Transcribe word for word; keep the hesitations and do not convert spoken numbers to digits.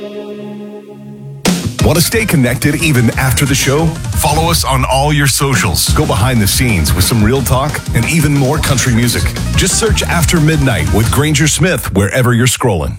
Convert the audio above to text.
Want to stay connected even after the show? Follow us on all your socials. Go behind the scenes with some real talk and even more country music. Just search After Midnight with Granger Smith wherever you're scrolling.